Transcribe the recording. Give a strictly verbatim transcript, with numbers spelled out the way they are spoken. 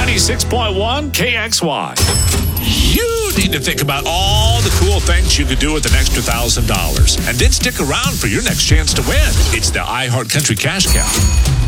ninety-six point one K X Y. You need to think about all the cool things you could do with an extra one thousand dollars. And then stick around for your next chance to win. It's the iHeart Country Cash Cow.